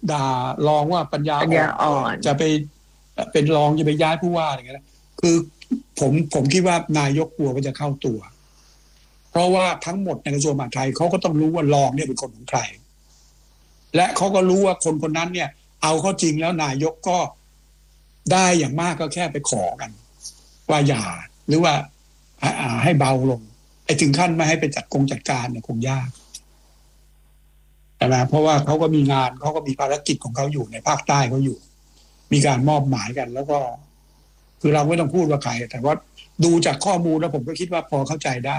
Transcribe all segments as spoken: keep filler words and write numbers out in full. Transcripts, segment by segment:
ด่ารองว่าปัญญาปัญอ่อญานอ่อนจะไปเป็นรองจะไปย้ายผู้ว่าอะไรเงี้ยคือผมผมคิดว่านายกกลัวว่าจะเข้าตัวเพราะว่าทั้งหมดในกระทรวงมหาดไทยเขาก็ต้องรู้ว่ารองเนี่ยเป็นคนของใครและเขาก็รู้ว่าคนคนนั้นเนี่ยเอาเข้าจริงแล้วนายกก็ได้อย่างมากก็แค่ไปขอกันว่าอย่าหรือว่าให้เบาลงไอ้ถึงขั้นไม่ให้ไปจัดกงจัดการเนี่ยคงยากใช่ไหมเพราะว่าเขาก็มีงานเขาก็มีภารกิจของเขาอยู่ในภาคใต้เขาอยู่มีการมอบหมายกันแล้วก็คือเราไม่ต้องพูดว่าใครแต่ว่าดูจากข้อมูลแล้วผมก็คิดว่าพอเข้าใจได้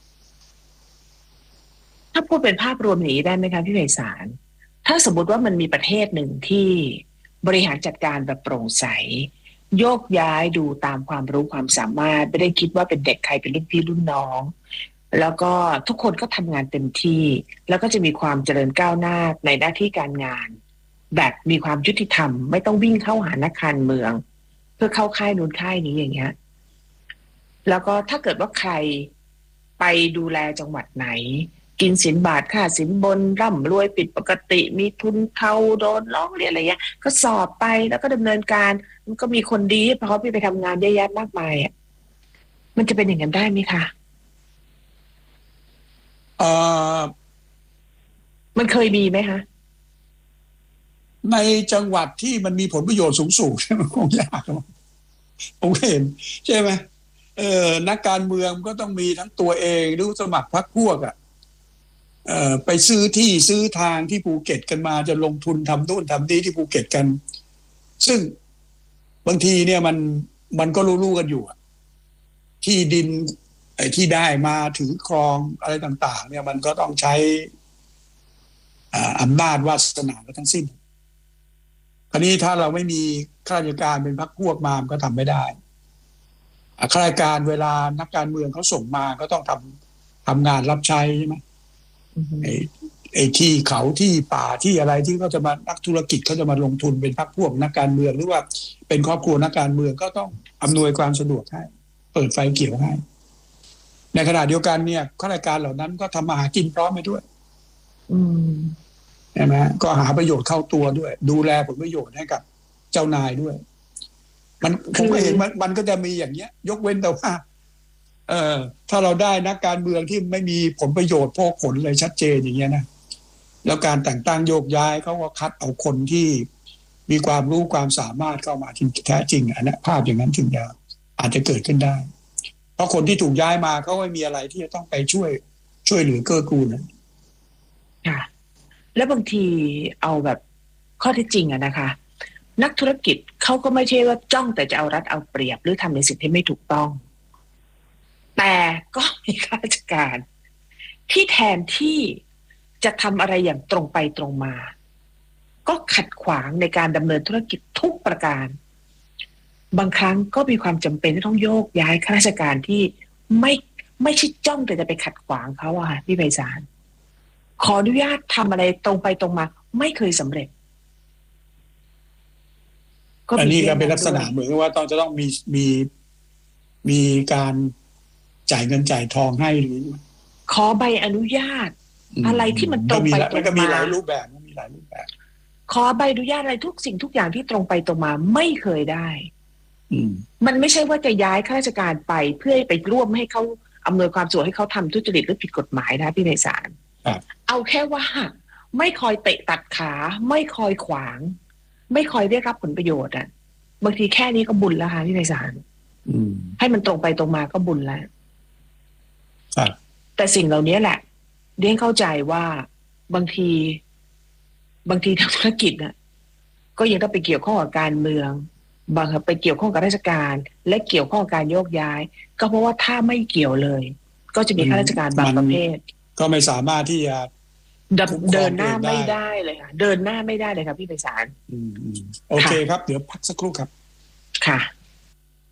ถ้าพูดเป็นภาพรวมนี้ได้ไหมคะพี่ไพศาลถ้าสมมติว่ามันมีประเทศหนึ่งที่บริหารจัดการแบบโปร่งใสโยกย้ายดูตามความรู้ความสามารถไม่ได้คิดว่าเป็นเด็กใครเป็นรุ่นพี่รุ่นน้องแล้วก็ทุกคนก็ทำงานเต็มที่แล้วก็จะมีความเจริญก้าวหน้าในหน้าที่การงานแบบมีความยุติธรรมไม่ต้องวิ่งเข้าหานักการเมืองเพื่อเข้าค่ายนู้นค่ายนี้อย่างเงี้ยแล้วก็ถ้าเกิดว่าใครไปดูแลจังหวัดไหนกินสินบาทค่าสินบนร่ำรวยผิดปกติมีทุนเทาโดนร้องเรียนอะไรเงี้ยก็สอบไปแล้วก็ดำเนินการมันก็มีคนดีเพราะพี่ไปทำงานเยอะแยะมากมายอ่ะมันจะเป็นอย่างนั้นได้ไหมคะเอ่อมันเคยมีไหมคะในจังหวัดที่มันมีผลประโยชน์สูงๆมันคงยากผมเห็นใช่ไหมเออนักการเมืองก็ต้องมีทั้งตัวเองหรือสมัครพรรคพวกอ่ะเอ่อไปซื้อที่ซื้อทางที่ภูเก็ตกันมาจะลงทุนทำนู่นทำนี่ที่ภูเก็ตกันซึ่งบางทีเนี่ยมันมันก็รู้ๆกันอยู่ที่ดินไอ้ที่ได้มาถือครองอะไรต่างๆเนี่ยมันก็ต้องใช้อำนาจวาสนาทั้งสิ้นคราวนี้ถ้าเราไม่มีข้าราชการเป็นพรรคพวกมามันก็ทำไม่ได้ข้าราชการเวลานักการเมืองเขาส่งมาก็ต้องทำทำงานรับใช้ใช่ไหมไอ้ไอ้ที่เขาที่ป่าที่อะไรที่เขาจะมานักธุรกิจเขาจะมาลงทุนเป็นพรรคพวกนักการเมืองหรือว่าเป็นครอบครัวนักการเมืองก็ต้องอำนวยความสะดวกให้เปิดไฟเขียวให้ในขณะเดียวกันเนี่ยข้าราชการเหล่านั้นก็ทำมาหากินพร้อมไปด้วยใช่ไหมก็หาประโยชน์เข้าตัวด้วยดูแลผลประโยชน์ให้กับเจ้านายด้วยมันผมก็เห็นมันมันก็จะมีอย่างเงี้ยยกเว้นแต่ว่าเอ่อถ้าเราได้นักการเมืองที่ไม่มีผลประโยชน์พวกผลเลยชัดเจนอย่างเงี้ยนะแล้วการแต่งตั้งโยกย้ายเขาก็คัดเอาคนที่มีความรู้ความสามารถเข้ามาจริงแท้จริงอันนี้ภาพอย่างนั้นถึงจะอาจจะเกิดขึ้นได้เพราะคนที่ถูกย้ายมาเขาไม่มีอะไรที่จะต้องไปช่วยช่วยเหลือเกื้อกูลนะค่ะแล้วบางทีเอาแบบข้อที่จริงอะนะคะนักธุรกิจเขาก็ไม่ใช่ว่าจ้องแต่จะเอารัดเอาเปรียบหรือทำในสิ่งที่ไม่ถูกต้องแต่ก็มีข้าราชการที่แทนที่จะทำอะไรอย่างตรงไปตรงมาก็ขัดขวางในการดำเนินธุรกิจทุกประการบางครั้งก็มีความจำเป็นที่ต้องโยกย้ายข้าราชการที่ไม่ไม่ใช่จ้องแต่จะไปขัดขวางเขาอะค่ะพี่ไพศาลขออนุญาตทำอะไรตรงไปตรงมาไม่เคยสำเร็จอันนี้ก็เป็นลักษณะเหมือนว่าต้องจะต้องมีมีมีการจ่ายเงินจ่ายทองให้หรือขอใบอนุญาตอะไรที่มันตรงไปตรงมาก็มีหลายรูปแบบมีหลายรูปแบบขอใบอนุญาตอะไรทุกสิ่งทุกอย่างที่ตรงไปตรงมาไม่เคยได้มันไม่ใช่ว่าจะย้ายข้าราชการไปเพื่อไปร่วมให้เขาอำนวยความสะดวกให้เขาทำทุจริตหรือผิดกฎหมายนะพี่ไพศาลเอาแค่ว่าไม่คอยเตะตัดขาไม่คอยขวางไม่คอยเรียกรับผลประโยชน์อ่ะบางทีแค่นี้ก็บุญแล้วค่ะพี่ไพศาลให้มันตรงไปตรงมาก็บุญแล้วแต่สิ่งเหล่านี้แหละเรียนเข้าใจว่าบางทีบางทีทางธุรกิจน่ะก็ยังต้องไปเกี่ยวข้องกับการเมืองบางไปเกี่ยวข้องกับราชการและเกี่ยวข้องกับการโยกย้ายก็เพราะว่าถ้าไม่เกี่ยวเลยก็จะมีข้าราชการบางประเภทก็ไม่สามารถที่จะเดินหน้าไม่ได้เลยค่ะเดินหน้าไม่ได้เลยครับพี่ไพศาลโอเคครับเดี๋ยวพักสักครู่ครับค่ะ